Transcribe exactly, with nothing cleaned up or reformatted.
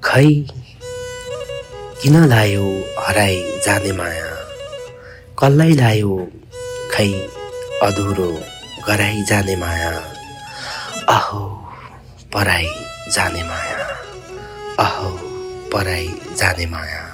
खै किन लायो हराई जाने माया, कसलाई लायो खै अधुरो गराई जाने माया। अहो पराई जाने माया, अहो पराई जाने माया।